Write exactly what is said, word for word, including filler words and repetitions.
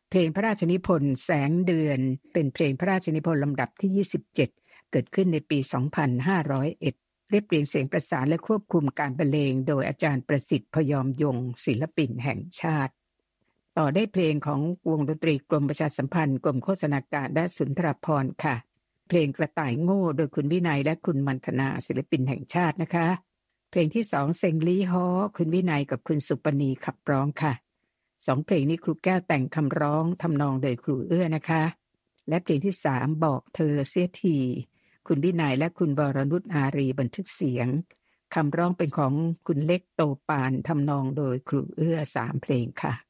เพลงพระราชนิพนธ์แสงเดือนเป็นเพลงพระราชนิพนธ์ลำดับที่ยี่สิบเจ็ดเกิดขึ้นในปีสองพันห้าร้อยเอ็ดเรียบเรียงเสียงประสานและควบคุมการบรรเลงโดยอาจารย์ประสิทธิ์พยอมยงค์ศิลปินแห่งชาติต่อได้เพลงของวงดนตรีกรมประชาสัมพันธ์กรมโฆษณาการและสุนทรภรณ์ค่ะเพลงกระต่ายโง่โดยคุณวินัยและคุณมันธนาศิลปินแห่งชาตินะคะเพลงที่สองเซงลี่ฮอคุณวินัยกับคุณสุปณีขับร้องค่ะสองเพลงนี้ครูแก้วแต่งคำร้องทำนองโดยครูเอื้อนะคะและเพลงที่สามบอกเธอเสียทีคุณวินัยและคุณวรนุชอารีบันทึกเสียงคำร้องเป็นของคุณเล็กโตปานทำนองโดยครูเอื้อสามเพลงค่ะ